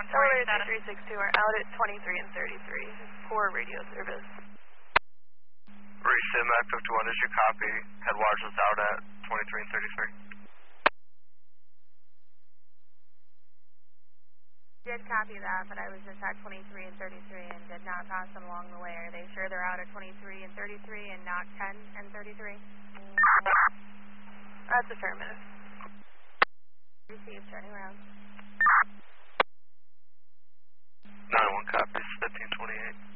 Elevator 3362 are out at 23 and 33. Poor radio service. Resim active to 1 is your copy. Headwaters is out at 23 and 33. Did copy that, but I was just at 23 and 33 and did not pass them along the way. Are they sure they're out at 23 and 33 and not 10 and 33? That's affirmative. Received, turning around. 91 copies, 1528.